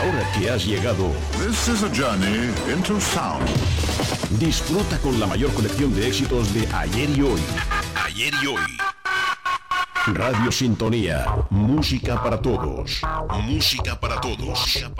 Ahora que has llegado, This is a journey into sound. disfruta con la mayor colección de éxitos de ayer y hoy. Ayer y hoy. Radio Sintonía. Música para todos. Música para todos.